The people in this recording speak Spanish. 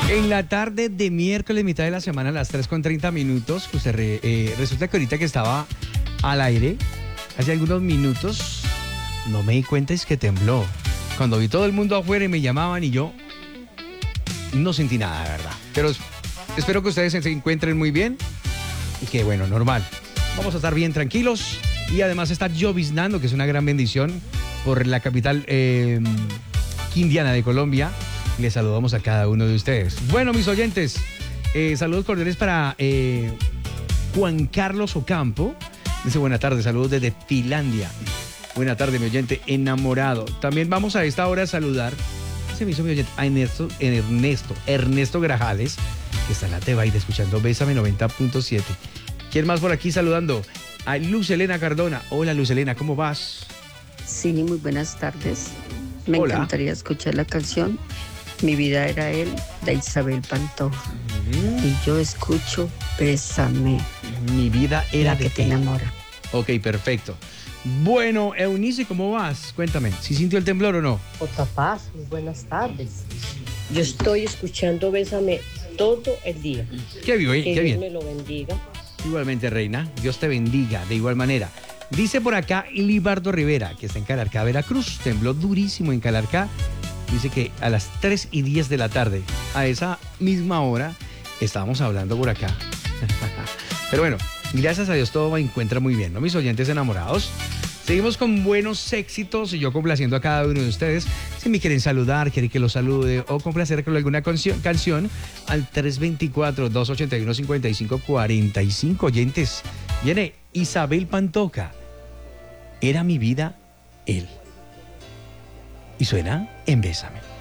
En la tarde de miércoles, mitad de la semana, a las 3:30, pues resulta que ahorita que estaba al aire, hace algunos minutos, no me di cuenta, es que tembló. Cuando vi todo el mundo afuera y me llamaban y yo no sentí nada, de verdad. Pero espero que ustedes se encuentren muy bien y que, bueno, normal. Vamos a estar bien tranquilos y además está lloviznando, que es una gran bendición, por la capital quindiana de Colombia. Les saludamos a cada uno de ustedes. Bueno, mis oyentes, saludos cordiales para Juan Carlos Ocampo. Dice, buena tarde, saludos desde Finlandia. Buena tarde, mi oyente enamorado. También vamos a esta hora a saludar, se me hizo mi oyente, a Ernesto Grajales, que está en la Tebaida escuchando Bésame 90.7. ¿Quién más por aquí saludando? A Luz Elena Cardona. Hola, Luz Elena, ¿cómo vas? Sí, muy buenas tardes. Me Hola. encantaría escuchar la canción Mi vida era él, de Isabel Pantoja. Y yo escucho Bésame, Mi vida era la que de te él. enamora. Ok, perfecto. Bueno, Eunice, ¿cómo vas? Cuéntame, ¿si sintió el temblor o no? Paz, muy buenas tardes. Yo estoy escuchando Bésame todo el día. Qué bien, Que qué Dios bien. me lo bendiga. Igualmente, reina, Dios te bendiga de igual manera. Dice por acá Libardo Rivera, que está en Calarcá, Veracruz. Tembló durísimo en Calarcá. Dice que a las 3:10 de la tarde, a esa misma hora, estábamos hablando por acá. Pero bueno, gracias a Dios todo me encuentra muy bien, ¿no? Mis oyentes enamorados. Seguimos con buenos éxitos y yo complaciendo a cada uno de ustedes. Si me quieren saludar, quieren que los salude o complacer con alguna canción, al 324-281-5545. Oyentes, viene Isabel Pantoja. Era mi vida él. Y suena en Bésame.